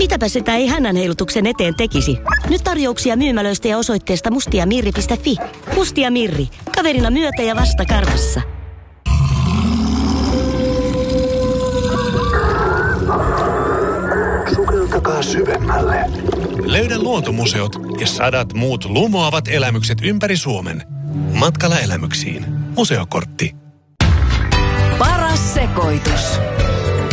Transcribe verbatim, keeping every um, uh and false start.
Mitäpä sitä ei hännän heilutuksen eteen tekisi? Nyt tarjouksia myymälöistä ja osoitteesta mustiamirri piste fi. Mustia Mirri. Kaverina myötä ja vasta karvassa. Sukeltakaa syvemmälle. Löydä luontomuseot ja sadat muut lumoavat elämykset ympäri Suomen. Matkalla elämyksiin. Museokortti. Paras sekoitus.